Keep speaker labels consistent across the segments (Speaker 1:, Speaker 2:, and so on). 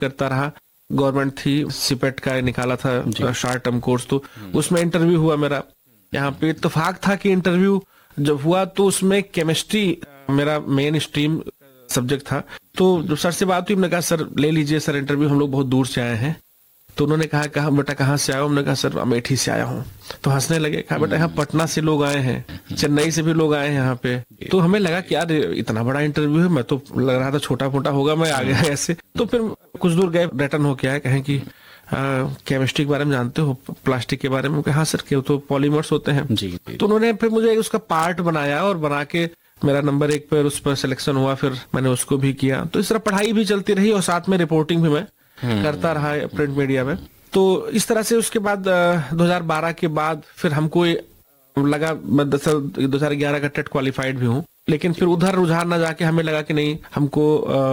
Speaker 1: करता रहा। गवर्नमेंट थी, सीपेट का निकाला था शॉर्ट टर्म कोर्स, तो उसमें इंटरव्यू हुआ मेरा। यहाँ पे इत्तेफाक था कि इंटरव्यू जब हुआ तो उसमें केमिस्ट्री मेरा मेन स्ट्रीम सब्जेक्ट था। तो जब सर से बात हुई, मैंने कहा सर ले लीजिए सर इंटरव्यू, हम लोग बहुत दूर से आए हैं। तो उन्होंने कहा बेटा कहाँ से आए हो? हमने कहा सर अमेठी से आया हूँ। तो हंसने लगे, कहा बेटा यहाँ पटना से लोग आए हैं, चेन्नई से भी लोग आए हैं यहाँ पे। तो हमें लगा कि यार इतना बड़ा इंटरव्यू है, मैं तो लग रहा था छोटा मोटा होगा, मैं आ गया ऐसे। तो फिर कुछ दूर गए, रिटर्न होके आए, कहें कि केमिस्ट्री के बारे में जानते हो, प्लास्टिक के बारे में? हाँ सर, क्यों, तो पॉलीमर्स होते हैं जी। तो उन्होंने फिर मुझे उसका पार्ट बनाया और बना के मेरा नंबर 1 पर उस पर सिलेक्शन हुआ। फिर मैंने उसको भी किया। तो इस तरह पढ़ाई भी चलती रही और साथ में रिपोर्टिंग भी मैं करता रहा प्रिंट मीडिया में। तो इस तरह से उसके बाद 2012 के बाद फिर हमको लगा, मैं 2011 का टेट क्वालिफाइड भी हूँ, लेकिन फिर उधर रुझान ना जाके हमें लगा कि नहीं, हमको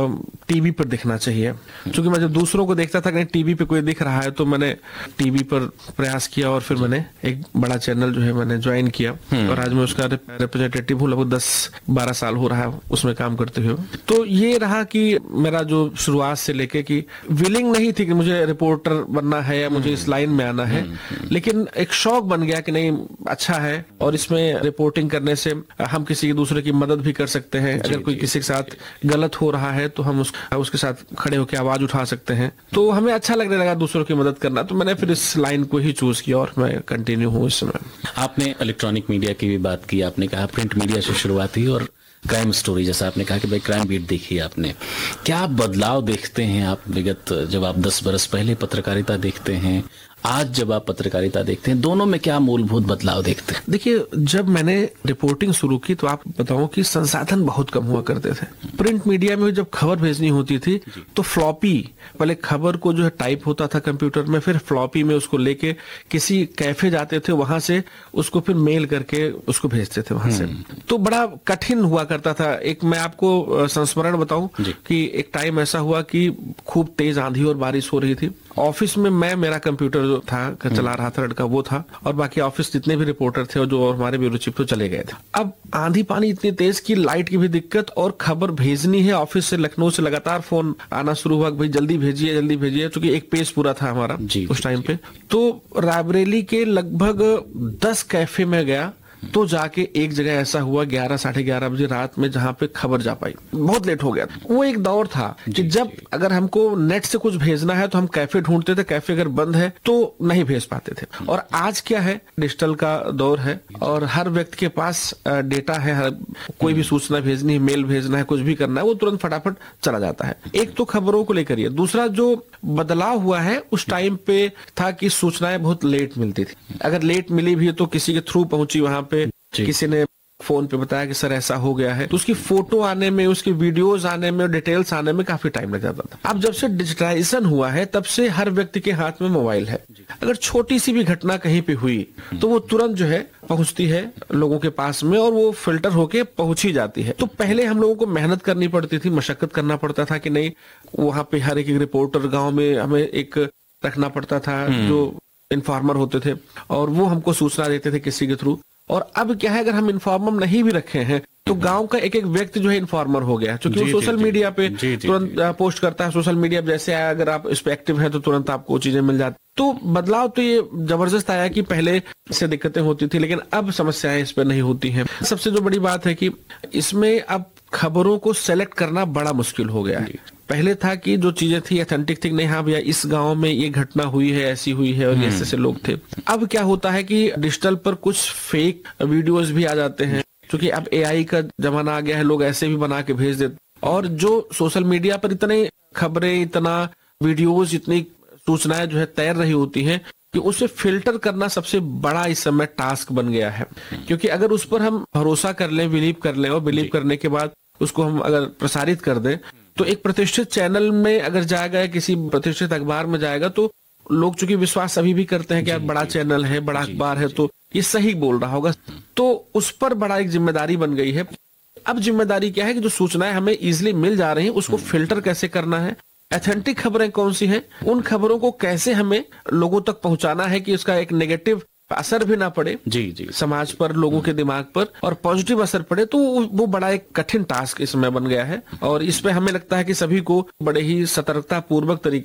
Speaker 1: टीवी पर दिखना चाहिए। क्योंकि मैं जब दूसरों को देखता था कि टीवी पे कोई दिख रहा है, तो मैंने टीवी पर प्रयास किया और फिर मैंने एक बड़ा चैनल जो है मैंने ज्वाइन किया और आज मैं उसका रिप्रेजेंटेटिव हूँ। लगभग 10-12 साल हो रहा है उसमें काम करते हुए। तो ये रहा कि मेरा जो शुरुआत से लेके कि विलिंग नहीं थी कि मुझे रिपोर्टर बनना है या मुझे इस लाइन में आना है, लेकिन एक शौक बन गया कि नहीं अच्छा है और इसमें रिपोर्टिंग करने से हम किसी दूसरे की मदद भी कर सकते हैं। अगर कोई किसी के साथ गलत हो रहा है तो हम उसके साथ खड़े होकर आवाज उठा सकते हैं। तो हमें अच्छा लगने लगा दूसरों की मदद करना, तो मैंने फिर इस लाइन को ही चूज किया और मैं कंटिन्यू हूँ इस समय।
Speaker 2: आपने इलेक्ट्रॉनिक मीडिया की भी बात की, आपने कहा प्रिंट मीडिया से शुरुआत हुई और क्राइम स्टोरी, जैसा आपने कहा कि भाई क्राइम बीट देखी आपने, क्या बदलाव देखते हैं आप विगत, जब आप 10 बरस पहले पत्रकारिता देखते हैं, आज जब आप पत्रकारिता देखते हैं, दोनों में क्या मूलभूत बदलाव देखते हैं?
Speaker 1: देखिए, जब मैंने रिपोर्टिंग शुरू की तो आप बताऊं कि संसाधन बहुत कम हुआ करते थे। प्रिंट मीडिया में जब खबर भेजनी होती थी तो फ्लॉपी, पहले खबर को जो है टाइप होता था कंप्यूटर में, फिर फ्लॉपी में उसको लेके किसी कैफे जाते थे, वहां से उसको फिर मेल करके उसको भेजते थे वहां से। तो बड़ा कठिन हुआ करता था। एक मैं आपको संस्मरण बताऊं कि एक टाइम ऐसा हुआ कि खूब तेज आंधी और बारिश हो रही थी। ऑफिस में मेरा कंप्यूटर जो था चला रहा था लड़का, वो था, और बाकी ऑफिस जितने भी रिपोर्टर थे और जो हमारे ब्यूरो चीफ थे चले गए थे। अब आंधी पानी इतनी तेज की लाइट की भी दिक्कत और खबर भेजनी है ऑफिस से, लखनऊ से लगातार फोन आना शुरू हुआ, भाई जल्दी भेजिए जल्दी भेजिए, क्योंकि एक पेज पूरा था हमारा उस टाइम पे। तो रायबरेली के लगभग 10 कैफे में गया तो जाके एक जगह ऐसा हुआ 11 साढ़े 11 बजे रात में जहां पे खबर जा पाई। बहुत लेट हो गया। वो एक दौर था कि जब अगर हमको नेट से कुछ भेजना है तो हम कैफे ढूंढते थे, कैफे अगर बंद है तो नहीं भेज पाते थे। और आज क्या है, डिजिटल का दौर है और हर व्यक्ति के पास डेटा है, कोई भी सूचना भेजनी है, मेल भेजना है, कुछ भी करना है, वो तुरंत फटाफट चला जाता है। एक तो खबरों को लेकर ही, दूसरा जो बदलाव हुआ है उस टाइम पे था कि सूचनाएं बहुत लेट मिलती थी। अगर लेट मिली भी तो किसी के थ्रू पहुंची, वहां पे किसी ने फोन पे बताया कि सर ऐसा हो गया है, तो उसकी फोटो आने में, उसकी वीडियोस आने में, डिटेल्स आने में काफी टाइम लग जाता था। अब जब से डिजिटाइजेशन हुआ है तब से हर व्यक्ति के हाथ में मोबाइल है। अगर छोटी सी भी घटना कहीं पे हुई तो वो तुरंत जो है पहुंचती है लोगों के पास में और वो फिल्टर होके पहुंची जाती है। तो पहले हम लोगों को मेहनत करनी पड़ती थी, मशक्कत करना पड़ता था कि नहीं, वहां पे हर एक रिपोर्टर गाँव में हमें एक रखना पड़ता था जो इन्फॉर्मर होते थे और वो हमको सूचना देते थे किसी के थ्रू। और अब क्या है, अगर हम इन्फॉर्मर नहीं भी रखे हैं तो गांव का एक एक व्यक्ति जो है इन्फॉर्मर हो गया, क्योंकि वो सोशल मीडिया पे तुरंत पोस्ट करता है। सोशल मीडिया जैसे आया, अगर आप इस पे एक्टिव हैं तो तुरंत आपको चीजें मिल जाती। तो बदलाव तो ये जबरदस्त आया कि पहले से दिक्कतें होती थी लेकिन अब समस्याएं इस पर नहीं होती हैं। सबसे जो बड़ी बात है कि इसमें अब खबरों को सेलेक्ट करना बड़ा मुश्किल हो गया है। पहले था कि जो चीजें थी ऑथेंटिक थी, नहीं हाँ भैया इस गांव में ये घटना हुई है, ऐसी हुई है और ऐसे लोग थे। अब क्या होता है कि डिजिटल पर कुछ फेक वीडियोस भी आ जाते हैं, क्योंकि अब एआई का जमाना आ गया है, लोग ऐसे भी बना के भेज देते। और जो सोशल मीडिया पर इतने खबरें, इतना वीडियोस, इतनी सूचनाएं जो है तैर रही होती हैं कि उसे फिल्टर करना सबसे बड़ा इस समय टास्क बन गया है। क्योंकि अगर उस पर हम भरोसा कर लें, बिलीव कर लें और बिलीव करने के बाद उसको हम अगर प्रसारित कर दें तो एक प्रतिष्ठित चैनल में अगर जाएगा, किसी प्रतिष्ठित अखबार में जाएगा, तो लोग चूंकि विश्वास अभी भी करते हैं कि यार बड़ा चैनल है, बड़ा अखबार है तो ये सही बोल रहा होगा, तो उस पर बड़ा एक जिम्मेदारी बन गई है। अब जिम्मेदारी क्या है कि जो सूचनाएं हमें इजिली मिल जा रही हैं उसको फिल्टर कैसे करना है, ऑथेंटिक खबरें कौन सी हैं, उन खबरों को कैसे हमें लोगों तक पहुंचाना है कि उसका एक नेगेटिव असर भी ना पड़े समाज पर, लोगों के दिमाग पर, और पॉजिटिव असर पड़े। तो वो बड़ा एक कठिन टास्क इसमें बन गया है और इस पे हमें लगता है कि सभी को बड़े ही सतर्कता पूर्वक तरीके